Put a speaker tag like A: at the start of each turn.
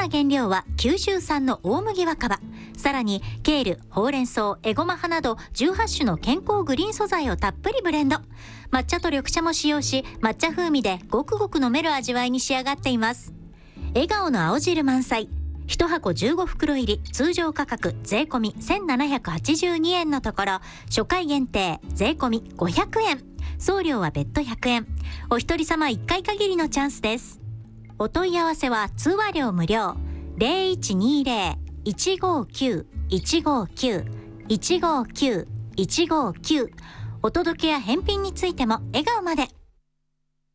A: な原料は九州産の大麦若葉。さらにケール、ほうれん草、エゴマ葉など18種の健康グリーン素材をたっぷりブレンド。抹茶と緑茶も使用し、抹茶風味でごくごく飲める味わいに仕上がっています。笑顔の青汁満載。1箱15袋入り、通常価格税込み1782円のところ、初回限定税込み500円。送料は別途100円。お一人様1回限りのチャンスです。お問い合わせは通話料無料。0120-159-159-159-159。お届けや返品についても笑顔まで。